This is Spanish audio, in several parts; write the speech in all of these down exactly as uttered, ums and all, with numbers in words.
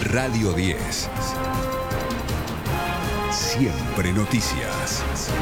Radio diez. Siempre noticias.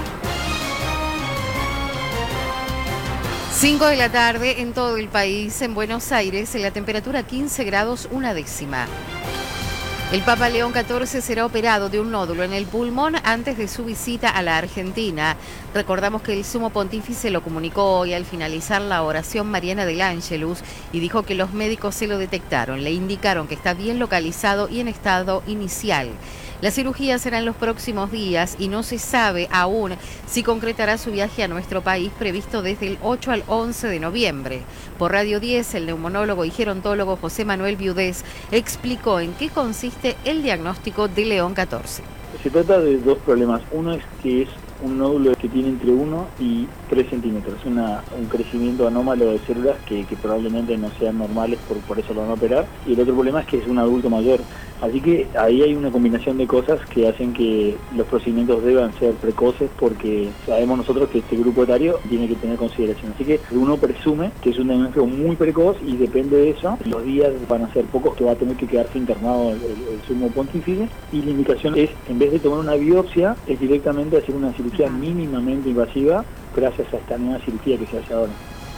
cinco de la tarde en todo el país. En Buenos Aires, la temperatura quince grados una décima. El Papa León catorce será operado de un nódulo en el pulmón antes de su visita a la Argentina. Recordamos que el sumo pontífice lo comunicó hoy al finalizar la oración mariana del Ángelus y dijo que los médicos se lo detectaron. Le indicaron que está bien localizado y en estado inicial. La cirugía será en los próximos días y no se sabe aún si concretará su viaje a nuestro país previsto desde el ocho al once de noviembre. Por Radio diez, el neumonólogo y gerontólogo José Manuel Viudés explicó en qué consiste el diagnóstico de León catorce. Se trata de dos problemas. Uno es que es un nódulo que tiene entre uno y tres centímetros, una, un crecimiento anómalo de células que, que probablemente no sean normales, por, por eso lo van a operar. Y el otro problema es que es un adulto mayor. Así que ahí hay una combinación de cosas que hacen que los procedimientos deban ser precoces, porque sabemos nosotros que este grupo etario tiene que tener consideración. Así que uno presume que es un diagnóstico muy precoz y depende de eso. Los días van a ser pocos que va a tener que quedarse internado el, el, el sumo pontífice, y la indicación es, en vez de tomar una biopsia, es directamente hacer una cirugía mínimamente invasiva gracias a esta nueva cirugía que se hace ahora.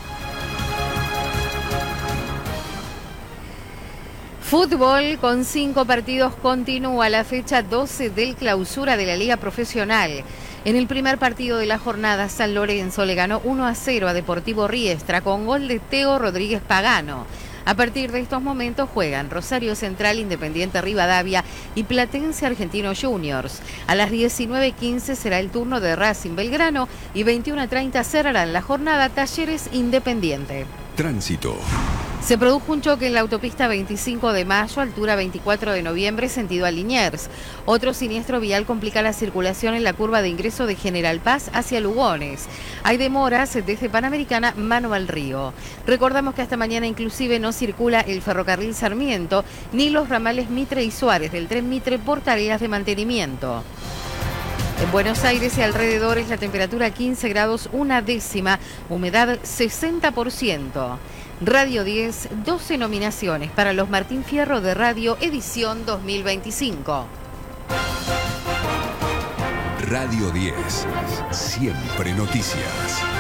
Fútbol con cinco partidos continúa la fecha doce del clausura de la Liga Profesional. En el primer partido de la jornada, San Lorenzo le ganó uno a cero a Deportivo Riestra con gol de Teo Rodríguez Pagano. A partir de estos momentos juegan Rosario Central, Independiente Rivadavia y Platense Argentino Juniors. A las diecinueve quince será el turno de Racing Belgrano y veintiuno treinta cerrarán la jornada Talleres Independiente. Tránsito. Se produjo un choque en la autopista veinticinco de mayo, altura veinticuatro de noviembre, sentido a Liniers. Otro siniestro vial complica la circulación en la curva de ingreso de General Paz hacia Lugones. Hay demoras desde Panamericana Mano al Río. Recordamos que hasta mañana inclusive no circula el ferrocarril Sarmiento ni los ramales Mitre y Suárez del tren Mitre por tareas de mantenimiento. En Buenos Aires y alrededores la temperatura quince grados una décima, humedad sesenta por ciento. Radio diez, doce nominaciones para los Martín Fierro de Radio edición dos mil veinticinco. Radio diez, siempre noticias.